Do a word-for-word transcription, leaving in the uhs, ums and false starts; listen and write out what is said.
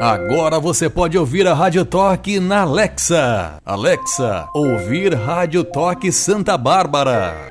Agora você pode ouvir a Rádio Toque na Alexa. Alexa, ouvir Rádio Toque Santa Bárbara.